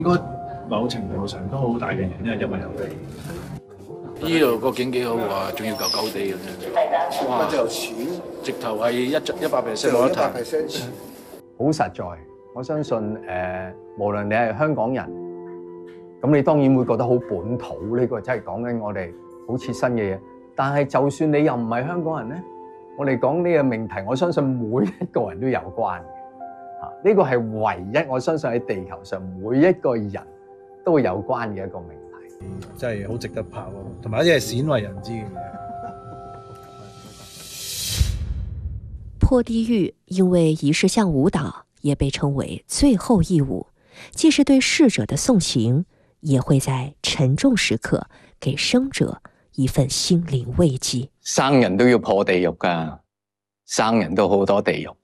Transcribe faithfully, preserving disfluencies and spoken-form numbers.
應該某程度上都好大嘅原因係因為有地。 呢度個景幾好喎，仲要舊舊地咁樣。哇！ 就錢， 直頭係一一百 percent 冇得彈。 好實在，我相信誒、呃，無論你係香港人，咁你當然會覺得好本土，呢、這個真係講緊我哋好切身嘅嘢。但係就算你又唔係香港人咧，我哋講呢個命題，我相信每一個人都有關嘅。啊，呢個係唯一我相信喺地球上每一個人都會有關嘅一個命題。 真係好值得拍咯，同埋一啲係鮮為人知嘅嘢。 破地獄因為儀式像舞蹈，也被稱為最後一舞，既是對逝者的送行，也會在沉重時刻給生者一份心靈慰藉。 生人都要破地獄㗎，生人都好多地獄。